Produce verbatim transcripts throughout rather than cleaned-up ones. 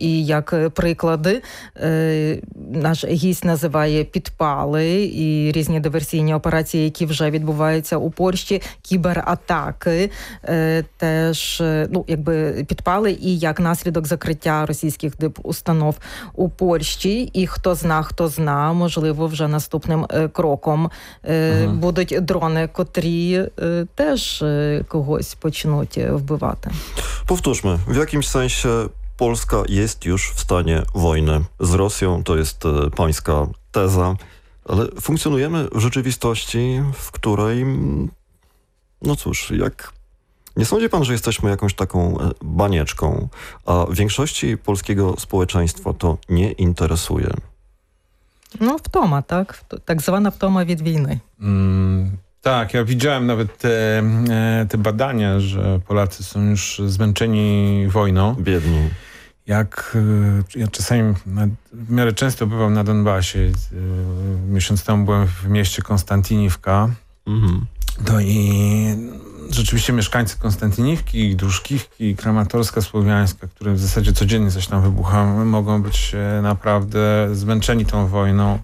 і як приклади наш гість називає підпали і різні диверсійні операції, які вже відбуваються у Польщі, кібератаки, теж, ну, якби підпали і як наслідок закриття російських дипустанов у Польщі. І хто зна, хто зна, можливо, вже наступним кроком ага. будуть дрони, котрі теж когось почнуть wbywaty. Powtórzmy, w jakimś sensie Polska jest już w stanie wojny z Rosją, to jest pańska teza, ale funkcjonujemy w rzeczywistości, w której, no cóż, jak nie sądzi pan, że jesteśmy jakąś taką banieczką, a większości polskiego społeczeństwa to nie interesuje? No wtoma, tak? Tak zwana wtoma від wojny. Mm. Tak, ja widziałem nawet te, te badania, że Polacy są już zmęczeni wojną. Biedni. Jak ja czasami w miarę często bywam na Donbasie. Miesiąc temu byłem w mieście Konstantiniwka. Mhm. To i rzeczywiście mieszkańcy Konstantiniwki, Druszkiwki, Kramatorska Słowiańska, które w zasadzie codziennie coś tam wybucha, mogą być naprawdę zmęczeni tą wojną.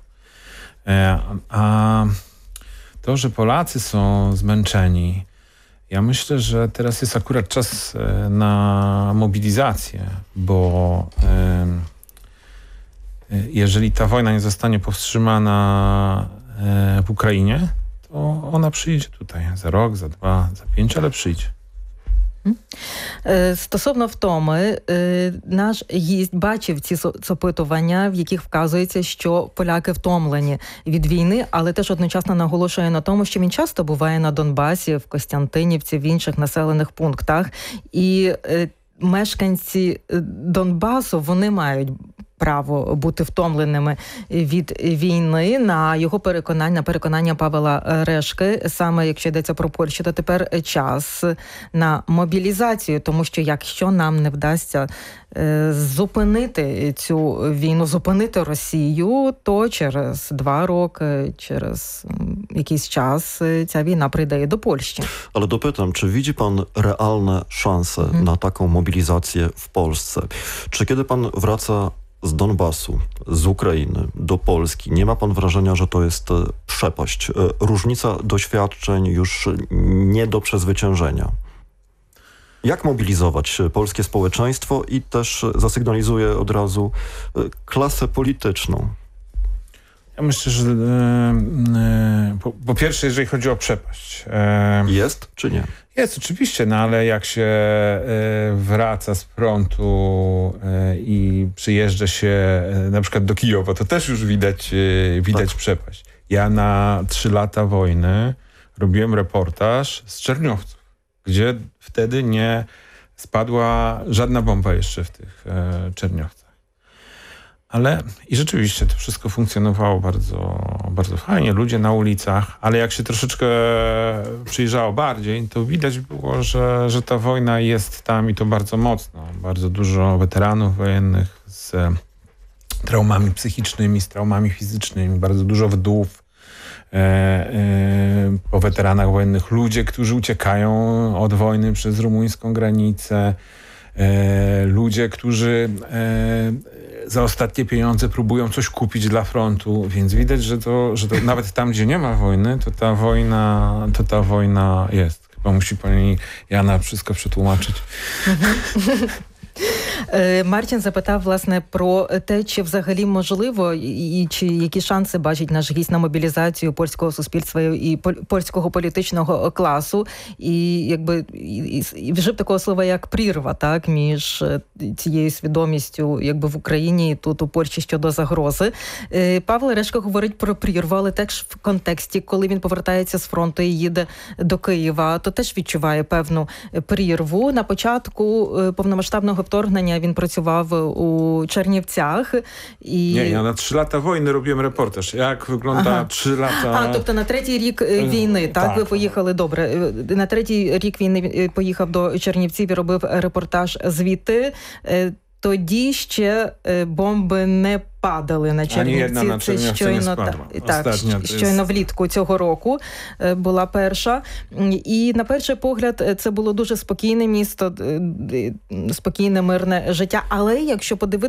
A to, że Polacy są zmęczeni, ja myślę, że teraz jest akurat czas na mobilizację, bo jeżeli ta wojna nie zostanie powstrzymana w Ukrainie, to ona przyjdzie tutaj za rok, za dwa, za pięć, ale przyjdzie. Стосовно втоми, наш гість бачив ці опитування, в яких вказується, що поляки втомлені від війни, але теж одночасно наголошує на тому, що він часто буває на Донбасі, в Костянтинівці, в інших населених пунктах. І мешканці Донбасу, вони мають право бути втомленими від війни. На його переконання, на переконання Павла Решки, саме якщо йдеться про Польщу, то тепер час на мобілізацію, тому що якщо нам не вдасться е, зупинити цю війну, зупинити Росію, то через два роки, через якийсь час ця війна прийде і до Польщі. Ale dopytam, czy widzi pan realne szanse hmm. na taką mobilizację w Polsce? Czy kiedy pan wraca z Donbasu, z Ukrainy do Polski, nie ma pan wrażenia, że to jest przepaść, różnica doświadczeń już nie do przezwyciężenia? Jak mobilizować polskie społeczeństwo i też zasygnalizuję od razu klasę polityczną? Ja myślę, że e, po, po pierwsze, jeżeli chodzi o przepaść. E, jest czy nie? Jest oczywiście, no ale jak się e, wraca z frontu e, i przyjeżdża się e, na przykład do Kijowa, to też już widać, e, widać tak. przepaść. Ja na trzy lata wojny robiłem reportaż z Czerniowców, gdzie wtedy nie spadła żadna bomba jeszcze w tych e, Czerniowcach. Ale i rzeczywiście to wszystko funkcjonowało bardzo, bardzo fajnie, ludzie na ulicach, ale jak się troszeczkę przyjrzało bardziej, to widać było, że, że ta wojna jest tam i to bardzo mocno. Bardzo dużo weteranów wojennych z traumami psychicznymi, z traumami fizycznymi, bardzo dużo wdów e, e, po weteranach wojennych, ludzie, którzy uciekają od wojny przez rumuńską granicę, e, ludzie, którzy e, za ostatnie pieniądze próbują coś kupić dla frontu, więc widać, że to, że to nawet tam, gdzie nie ma wojny, to ta wojna, to ta wojna jest. Chyba musi pani Jana wszystko przetłumaczyć. Мартін запитав, власне, про те, чи взагалі можливо і чи які шанси бачить наш гість на мобілізацію польського суспільства і польського політичного класу. І якби і, і вжив такого слова, як прірва, так, між цією свідомістю, якби в Україні і тут у Польщі щодо загрози. Павло Решка говорить про прірву, але теж в контексті, коли він повертається з фронту і їде до Києва, то теж відчуває певну прірву. На початку повномасштабного вторгнення він працював у Чернівцях. І... Ні, я на три лata wojny robiłem reportaż. Як виглядає ага. три лata... А, тобто на третій рік війни, так? так? Ви поїхали, добре. На третій рік війни поїхав до Чернівців і робив репортаж звідти. Тоді ще бомби не падали на Чернівці. На це щойно, так, так, щойно влітку цього року була перша. І на перший погляд це було дуже спокійне місто, спокійне, мирне життя. Але якщо подивитися